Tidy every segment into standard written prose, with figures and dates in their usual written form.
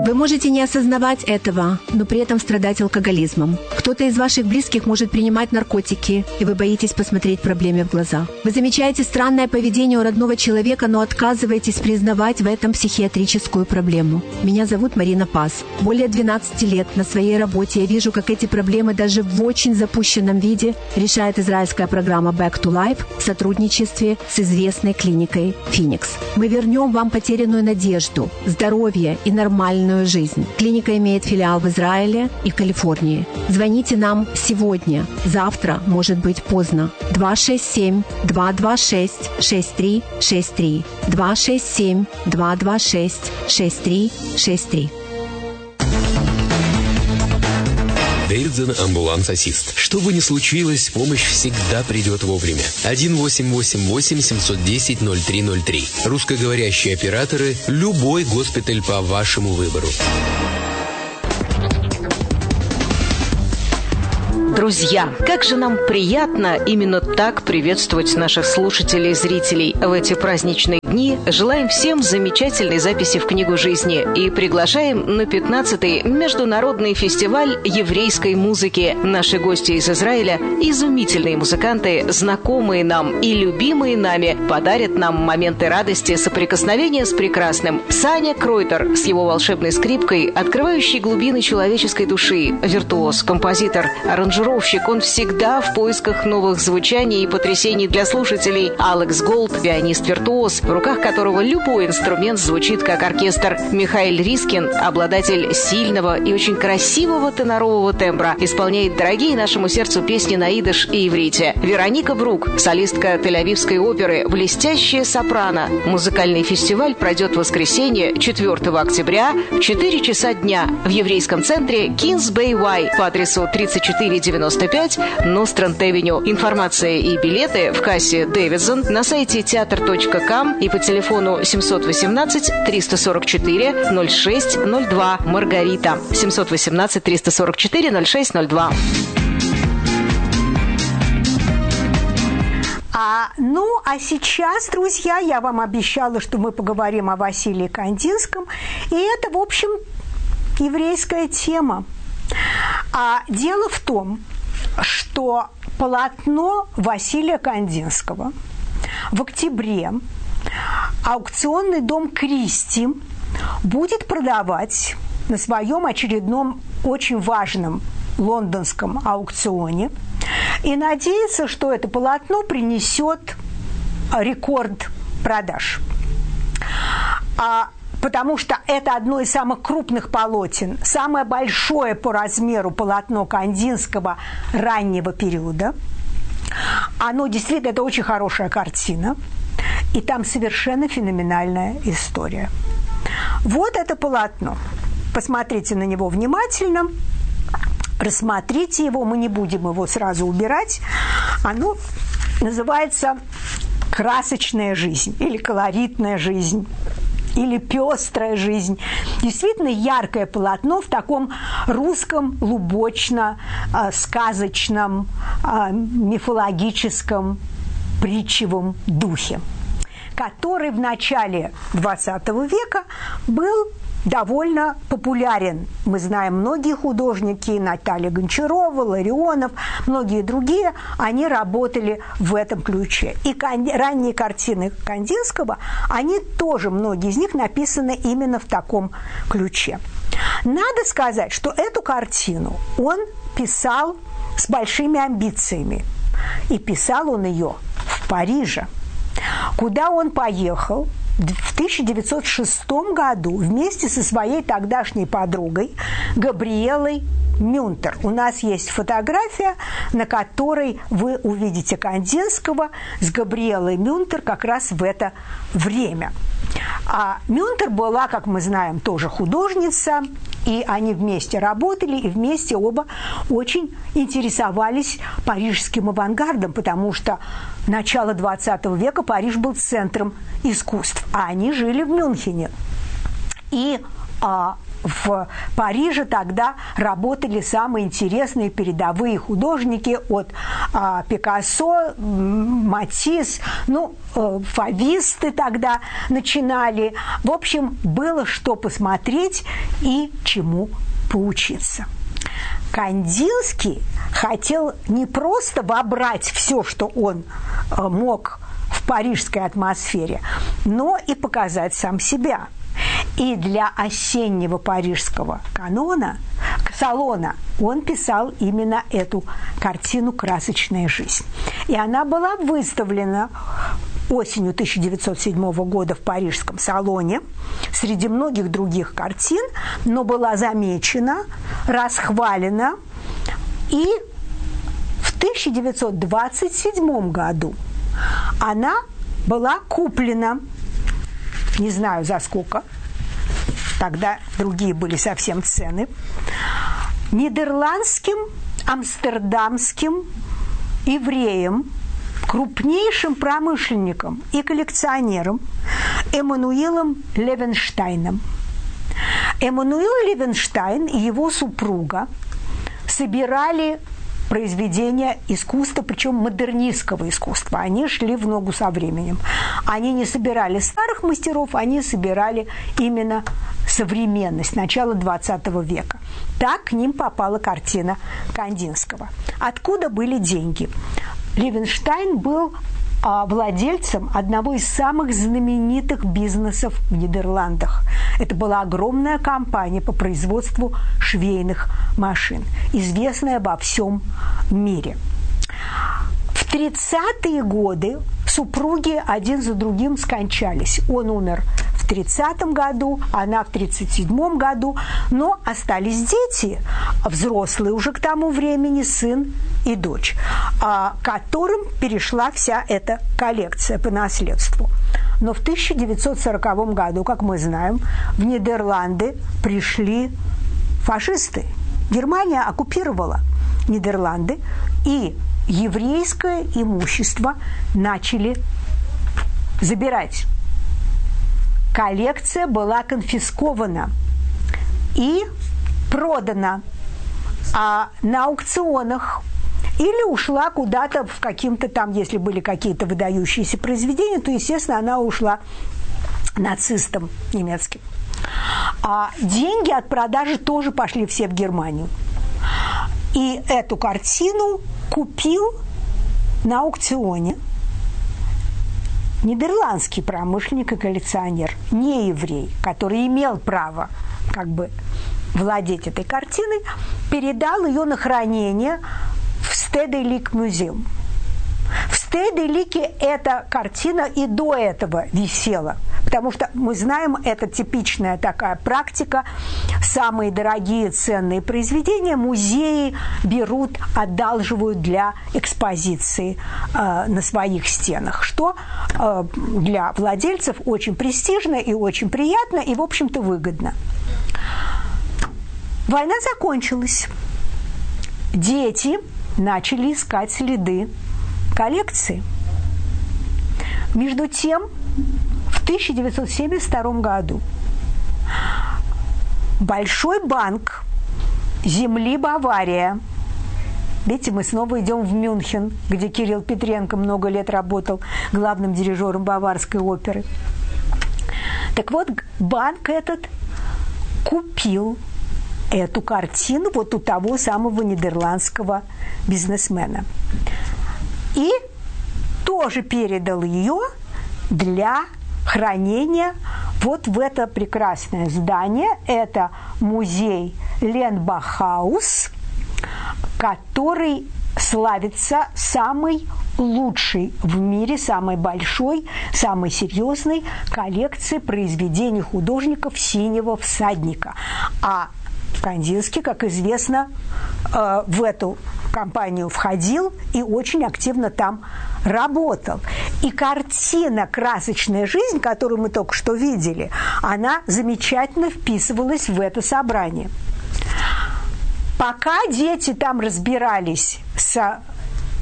Вы можете не осознавать этого, но при этом страдать алкоголизмом. Кто-то из ваших близких может принимать наркотики, и вы боитесь посмотреть проблеме в глаза. Вы замечаете странное поведение у родного человека, но отказываетесь признавать в этом психиатрическую проблему. Меня зовут Марина Пас. Более 12 лет на своей работе я вижу, как эти проблемы даже в очень запущенном виде решает израильская программа Back to Life в сотрудничестве с известной клиникой Phoenix. Мы вернем вам потерянную надежду, здоровье и нормальную жизнь. Клиника имеет филиал в Израиле и Калифорнии. Звоните нам сегодня. Завтра может быть поздно. 267-226-6363. 267-226-6363. Дэвидсон амбуланс-ассист. Что бы ни случилось, помощь всегда придет вовремя. 1-888-710-0303. Русскоговорящие операторы. Любой госпиталь по вашему выбору. Друзья, как же нам приятно именно так приветствовать наших слушателей и зрителей в эти праздничные дни. Желаем всем замечательной записи в книгу жизни и приглашаем на 15-й международный фестиваль еврейской музыки. Наши гости из Израиля, изумительные музыканты, знакомые нам и любимые нами, подарят нам моменты радости, соприкосновения с прекрасным. Саня Кройтер с его волшебной скрипкой, открывающий глубины человеческой души, виртуоз, композитор, аранжировщик, он всегда в поисках новых звучаний и потрясений для слушателей. Алекс Голд, пианист-виртуоз, в руках которого любой инструмент звучит как оркестр. Михаил Рискин, обладатель сильного и очень красивого тенорового тембра, исполняет дорогие нашему сердцу песни на идиш и иврите. Вероника Брук, солистка Тель-Авивской оперы, блестящая сопрано. Музыкальный фестиваль пройдет в воскресенье, 4 октября, в 4 часа дня в еврейском центре Kings Bay Y по адресу 3495 Нострант-Авеню. Информация и билеты в кассе Дэвидсон на сайте театр.ком и по телефону 718-344-0602. Маргарита. 718-344-0602. А сейчас, друзья, я вам обещала, что мы поговорим о Василии Кандинском. И это, в общем, еврейская тема. А дело в том, что полотно Василия Кандинского в октябре аукционный дом Кристи будет продавать на своем очередном очень важном лондонском аукционе и надеется, что это полотно принесет рекорд продаж. Потому что это одно из самых крупных полотен, самое большое по размеру полотно Кандинского раннего периода. Оно действительно, это очень хорошая картина, и там совершенно феноменальная история. Вот это полотно. Посмотрите на него внимательно, рассмотрите его, мы не будем его сразу убирать. Оно называется «Красочная жизнь» или «Колоритная жизнь». Или пестрая жизнь. Действительно яркое полотно в таком русском, лубочно-сказочном, мифологическом, притчевом духе, который в начале XX века был довольно популярен. Мы знаем, многие художники, Наталья Гончарова, Ларионов, многие другие, они работали в этом ключе. И ранние картины Кандинского, они тоже, многие из них написаны именно в таком ключе. Надо сказать, что эту картину он писал с большими амбициями. И писал он ее в Париже, куда он поехал в 1906 году вместе со своей тогдашней подругой Габриэлой Мюнтер. У нас есть фотография, на которой вы увидите Кандинского с Габриэлой Мюнтер как раз в это время. А Мюнтер была, как мы знаем, тоже художница, и они вместе работали, и вместе оба очень интересовались парижским авангардом, потому что начало XX века Париж был центром искусств, а они жили в Мюнхене. И в Париже тогда работали самые интересные передовые художники от Пикассо, Матисс, фависты тогда начинали. В общем, было что посмотреть и чему поучиться. Кандинский хотел не просто вобрать все, что он мог в парижской атмосфере, но и показать сам себя. И для осеннего парижского салона он писал именно эту картину «Красочная жизнь». И она была выставлена осенью 1907 года в Парижском салоне среди многих других картин, но была замечена, расхвалена. И в 1927 году она была куплена, не знаю за сколько, тогда другие были совсем цены, нидерландским, амстердамским евреем, крупнейшим промышленником и коллекционером Эммануилом Левенштайном. Эммануил Левенштайн и его супруга собирали произведения искусства, причем модернистского искусства. Они шли в ногу со временем. Они не собирали старых мастеров, они собирали именно современность, начало XX века. Так к ним попала картина Кандинского. Откуда были деньги? Левенштайн был владельцем одного из самых знаменитых бизнесов в Нидерландах. Это была огромная компания по производству швейных машин, известная во всем мире. В 30-е годы супруги один за другим скончались. Он умер в 30-м году, она в 37-м году, но остались дети, взрослые уже к тому времени, сын и дочь, которым перешла вся эта коллекция по наследству. Но в 1940 году, как мы знаем, в Нидерланды пришли фашисты. Германия оккупировала Нидерланды, и еврейское имущество начали забирать. Коллекция была конфискована и продана на аукционах или ушла куда-то в каким-то там, если были какие-то выдающиеся произведения, то, естественно, она ушла нацистам немецким. А деньги от продажи тоже пошли все в Германию. И эту картину купил на аукционе нидерландский промышленник и коллекционер, не еврей, который имел право владеть этой картиной, передал ее на хранение в Стеделик музеум. В Стеделике эта картина и до этого висела, потому что мы знаем, это типичная такая практика. Самые дорогие ценные произведения музеи берут, одалживают для экспозиции на своих стенах, что для владельцев очень престижно и очень приятно и, в общем-то, выгодно. Война закончилась. Дети начали искать следы коллекции. Между тем, в 1972 году Большой банк земли Бавария, видите, мы снова идем в Мюнхен, где Кирилл Петренко много лет работал главным дирижером Баварской оперы. Так вот, банк этот купил эту картину вот у того самого нидерландского бизнесмена. И тоже передал ее для хранения вот в это прекрасное здание. Это музей Ленбахаус, который славится самой лучшей в мире, самой большой, самой серьезной коллекцией произведений художников «Синего всадника». А Кандинский, как известно, в эту компанию входил и очень активно там работал. И картина «Красочная жизнь», которую мы только что видели, она замечательно вписывалась в это собрание. Пока дети там разбирались с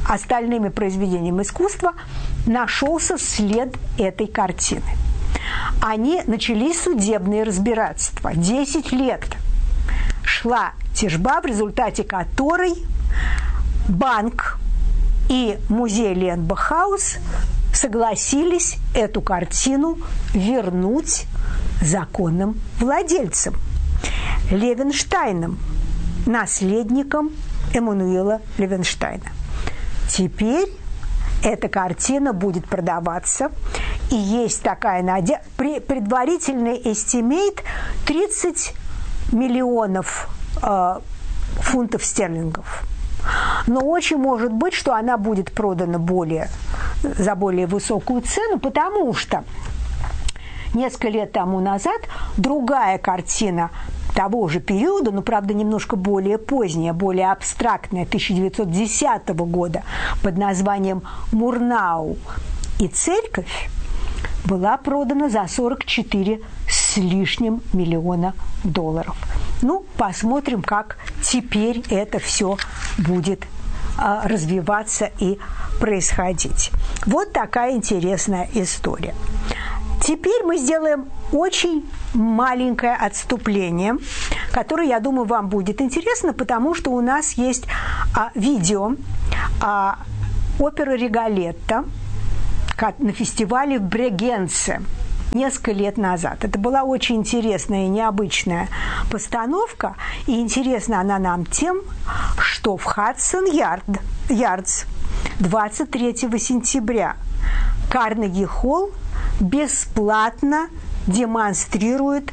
остальными произведениями искусства, нашелся след этой картины. начались судебные разбирательства. 10 лет шла тяжба, в результате которой банк и музей Ленбах-хаус согласились эту картину вернуть законным владельцам, Левенштайнам, наследникам Эммануила Левенштайна. Теперь эта картина будет продаваться, и есть такая надежда. Предварительный эстимейт 30 миллионов фунтов стерлингов. Но очень может быть, что она будет продана за более высокую цену, потому что несколько лет тому назад другая картина того же периода, но, правда, немножко более поздняя, более абстрактная, 1910 года, под названием «Мурнау и церковь», была продана за 44 с лишним миллиона долларов. Ну, посмотрим, как теперь это все будет развиваться и происходить. Вот такая интересная история. Теперь мы сделаем очень маленькое отступление, которое, я думаю, вам будет интересно, потому что у нас есть видео оперы «Риголетто» на фестивале в Брегенце несколько лет назад. Это была очень интересная и необычная постановка, и интересна она нам тем, что в Хадсон-Ярдс 23 сентября Карнеги-холл бесплатно демонстрирует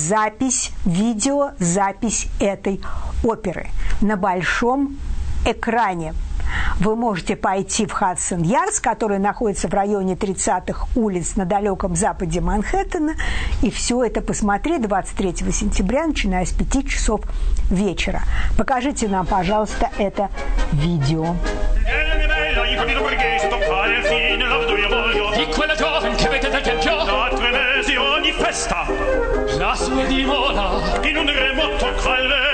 видеозапись этой оперы на большом экране. Вы можете пойти в Хадсон-Ярдс, который находится в районе 30-х улиц на далеком западе Манхэттена, и все это посмотреть 23 сентября, начиная с 5 часов вечера. Покажите нам, пожалуйста, это видео. La sua dimora in un remoto quale